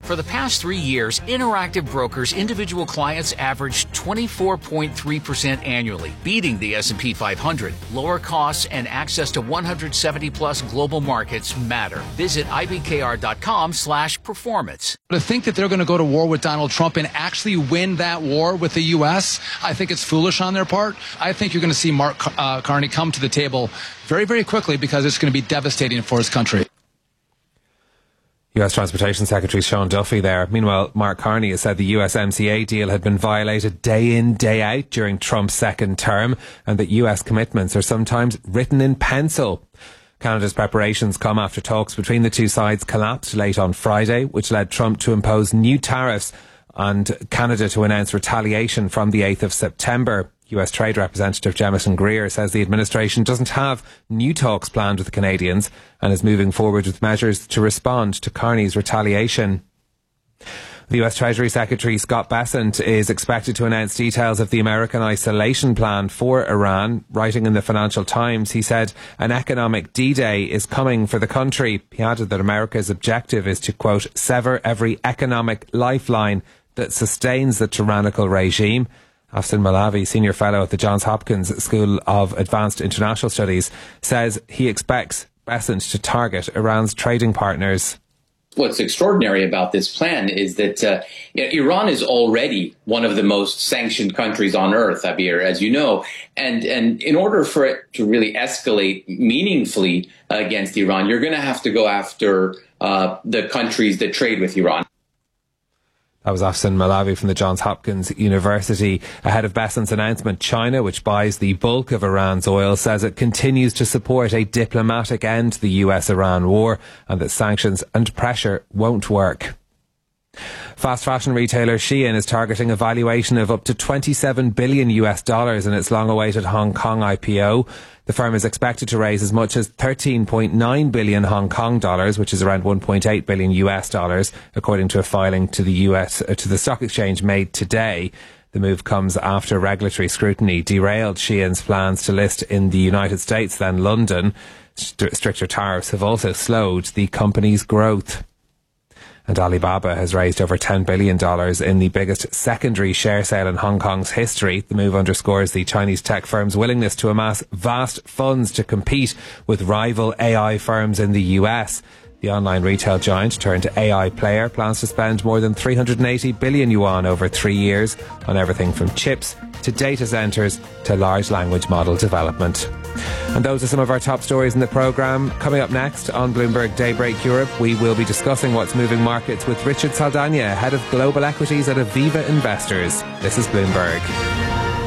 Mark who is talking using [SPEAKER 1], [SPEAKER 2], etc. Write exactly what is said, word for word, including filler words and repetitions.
[SPEAKER 1] For the past three years, Interactive Brokers individual clients averaged twenty-four point three percent annually, beating the S and P five hundred. Lower costs and access to one hundred seventy plus global markets matter. Visit I B K R dot com slash performance.
[SPEAKER 2] To think that they're going to go to war with Donald Trump and actually win that war with the U S, I think it's foolish on their part. I think you're going to see Mark uh, Carney come to the table very, very quickly because it's going to be devastating for his country.
[SPEAKER 3] U S Transportation Secretary Sean Duffy there. Meanwhile, Mark Carney has said the U S M C A deal had been violated day in, day out during Trump's second term, and that U S commitments are sometimes written in pencil. Canada's preparations come after talks between the two sides collapsed late on Friday, which led Trump to impose new tariffs and Canada to announce retaliation from the eighth of September. U S Trade Representative Jemison Greer says the administration doesn't have new talks planned with the Canadians and is moving forward with measures to respond to Carney's retaliation. The U S Treasury Secretary Scott Bessent is expected to announce details of the American isolation plan for Iran. Writing in the Financial Times, he said an economic D-Day is coming for the country. He added that America's objective is to, quote, sever every economic lifeline that sustains the tyrannical regime. Afsin Malavi, Senior Fellow at the Johns Hopkins School of Advanced International Studies, says he expects Bessent to target Iran's trading partners.
[SPEAKER 4] What's extraordinary about this plan is that uh, you know, Iran is already one of the most sanctioned countries on earth, Abir, as you know. And, and in order for it to really escalate meaningfully uh, against Iran, you're going to have to go after uh, the countries that trade with Iran.
[SPEAKER 3] That was Afsin Malavi from the Johns Hopkins University. Ahead of Bessent's announcement, China, which buys the bulk of Iran's oil, says it continues to support a diplomatic end to the U S Iran war and that sanctions and pressure won't work. Fast fashion retailer Shein is targeting a valuation of up to twenty-seven billion U S dollars in its long-awaited Hong Kong I P O. The firm is expected to raise as much as thirteen point nine billion Hong Kong dollars, which is around one point eight billion U S dollars, according to a filing to the U S uh, to the stock exchange made today. The move comes after regulatory scrutiny derailed Shein's plans to list in the United States, then London. St- stricter tariffs have also slowed the company's growth. And Alibaba has raised over ten billion dollars in the biggest secondary share sale in Hong Kong's history. The move underscores the Chinese tech firm's willingness to amass vast funds to compete with rival A I firms in the U S. The online retail giant turned A I player plans to spend more than three hundred eighty billion yuan over three years on everything from chips to data centres to large language model development. And those are some of our top stories in the programme. Coming up next on Bloomberg Daybreak Europe, we will be discussing what's moving markets with Richard Saldana, head of global equities at Aviva Investors. This is Bloomberg.